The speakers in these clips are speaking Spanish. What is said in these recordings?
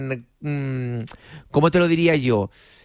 ¿cómo te lo diría yo?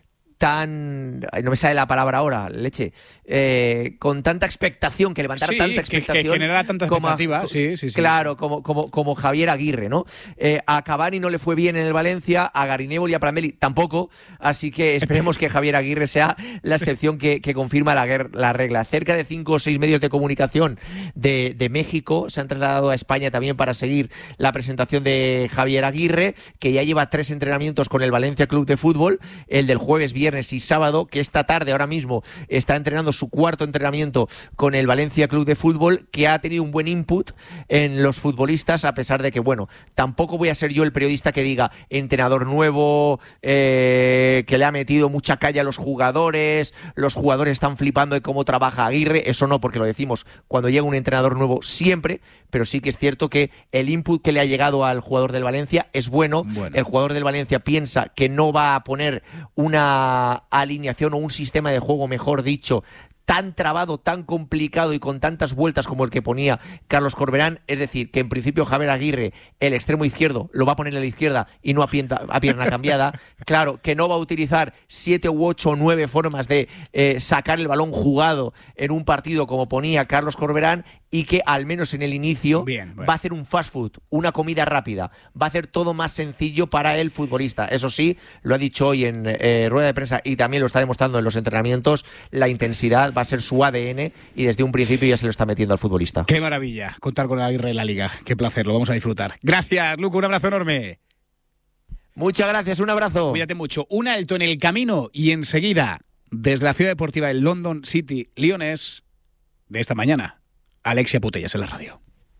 No me sale la palabra ahora, leche, con tanta expectación, que levantara tanta expectación, que generara tanta expectativa, sí. Claro, como Javier Aguirre, ¿no? A Cavani no le fue bien en el Valencia, a Garinévol y a Prandelli tampoco, así que esperemos que Javier Aguirre sea la excepción que confirma la regla. Cerca de 5 o 6 medios de comunicación de México se han trasladado a España también para seguir la presentación de Javier Aguirre, que ya lleva 3 entrenamientos con el Valencia Club de Fútbol, el del jueves, viernes y sábado, que esta tarde ahora mismo está entrenando su 4º entrenamiento con el Valencia Club de Fútbol, que ha tenido un buen input en los futbolistas, a pesar de que, bueno, tampoco voy a ser yo el periodista que diga entrenador nuevo, que le ha metido mucha calle a los jugadores están flipando de cómo trabaja Aguirre. Eso no, porque lo decimos cuando llega un entrenador nuevo siempre, pero sí que es cierto que el input que le ha llegado al jugador del Valencia es bueno. El jugador del Valencia piensa que no va a poner una alineación o un sistema de juego, mejor dicho, tan trabado, tan complicado y con tantas vueltas como el que ponía Carlos Corberán. Es decir, que en principio Javier Aguirre, el extremo izquierdo, lo va a poner a la izquierda y no a pierna cambiada. Claro, que no va a utilizar 7 u 8 o 9 formas de sacar el balón jugado en un partido como ponía Carlos Corberán, y que al menos en el inicio va a hacer un fast food, una comida rápida, va a hacer todo más sencillo para el futbolista. Eso sí, lo ha dicho hoy en rueda de prensa y también lo está demostrando en los entrenamientos, la intensidad va a ser su ADN y desde un principio ya se lo está metiendo al futbolista. Qué maravilla contar con el Aguirre en la Liga, qué placer, lo vamos a disfrutar. Gracias, Luco, un abrazo enorme. Muchas gracias, un abrazo. Cuídate mucho. Un alto en el camino y enseguida, desde la ciudad deportiva del London City Lions de esta mañana, Alexia Putellas en la radio.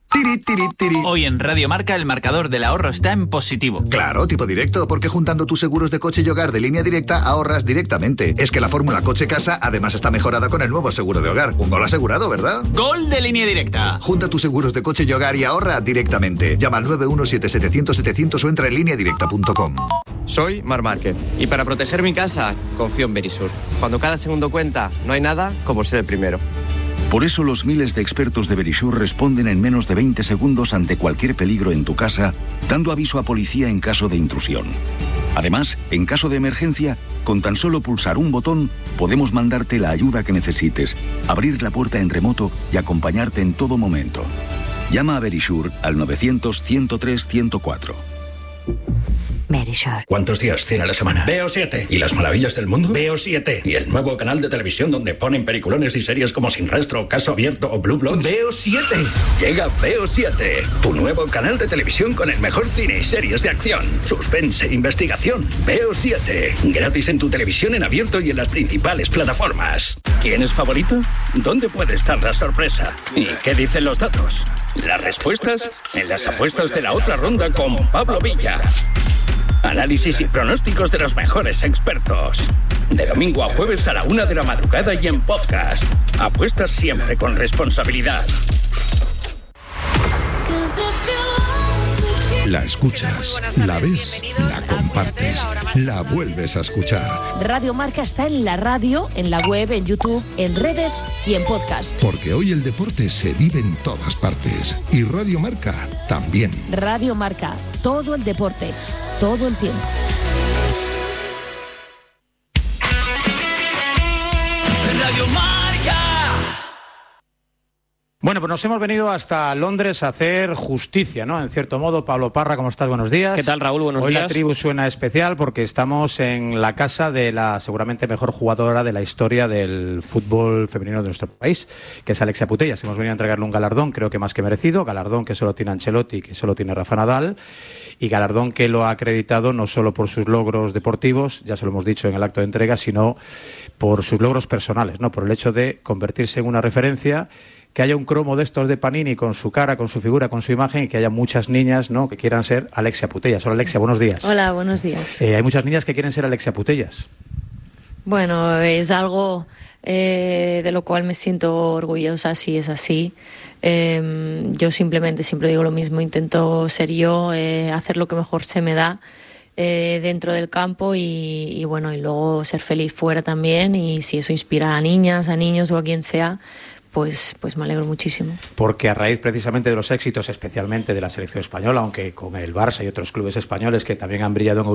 Hoy en Radio Marca el marcador del ahorro está en positivo. Claro, tipo directo, porque juntando tus seguros de coche y hogar de Línea Directa ahorras directamente. Es que la fórmula coche-casa además está mejorada con el nuevo seguro de hogar. Un gol asegurado, ¿verdad? ¡Gol de Línea Directa! Junta tus seguros de coche y hogar y ahorra directamente. Llama al 917-700-700 o entra en lineadirecta.com. Soy Mar Márquez y para proteger mi casa confío en Verisur. Cuando cada segundo cuenta, no hay nada como ser el primero. Por eso los miles de expertos de Verisur responden en menos de 20 segundos ante cualquier peligro en tu casa, dando aviso a policía en caso de intrusión. Además, en caso de emergencia, con tan solo pulsar un botón, podemos mandarte la ayuda que necesites, abrir la puerta en remoto y acompañarte en todo momento. Llama a Verisur al 900-103-104. Verisur. ¿Cuántos días tiene la semana? Veo 7. ¿Y las maravillas del mundo? Veo 7. ¿Y el nuevo canal de televisión donde ponen peliculones y series como Sin Rastro, Caso Abierto o Blue Bloods? Veo 7. Llega Veo 7, tu nuevo canal de televisión con el mejor cine y series de acción, suspense e investigación. Veo 7. Gratis en tu televisión en abierto y en las principales plataformas. ¿Quién es favorito? ¿Dónde puede estar la sorpresa? ¿Y qué dicen los datos? Las respuestas en las apuestas de la otra ronda con Pablo Villa. Análisis y pronósticos de los mejores expertos. De domingo a jueves a la 1 de la madrugada y en podcast. Apuestas siempre con responsabilidad. La escuchas, la ves, la compartes, la vuelves a escuchar. Radio Marca está en la radio, en la web, en YouTube, en redes y en podcast. Porque hoy el deporte se vive en todas partes. Y Radio Marca también. Radio Marca, todo el deporte, todo el tiempo. Radio Marca. Bueno, pues nos hemos venido hasta Londres a hacer justicia, ¿no? En cierto modo. Pablo Parra, ¿cómo estás? Buenos días. ¿Qué tal, Raúl? Buenos días. Hoy la tribu suena especial porque estamos en la casa de la seguramente mejor jugadora de la historia del fútbol femenino de nuestro país, que es Alexia Putellas. Hemos venido a entregarle un galardón, creo que más que merecido, galardón que solo tiene Ancelotti, que solo tiene Rafa Nadal, y galardón que lo ha acreditado no solo por sus logros deportivos, ya se lo hemos dicho en el acto de entrega, sino por sus logros personales, ¿no? Por el hecho de convertirse en una referencia, que haya un cromo de estos de Panini con su cara, con su figura, con su imagen, y que haya muchas niñas, ¿no?, que quieran ser Alexia Putellas. Hola, Alexia, buenos días. Hola, buenos días. Hay muchas niñas que quieren ser Alexia Putellas. Bueno, es algo de lo cual me siento orgullosa, si es así. Yo simplemente siempre digo lo mismo, intento ser yo, hacer lo que mejor se me da dentro del campo y bueno, y luego ser feliz fuera también, y si eso inspira a niñas, a niños o a quien sea, pues me alegro muchísimo. Porque a raíz precisamente de los éxitos, especialmente de la selección española, aunque con el Barça y otros clubes españoles que también han brillado en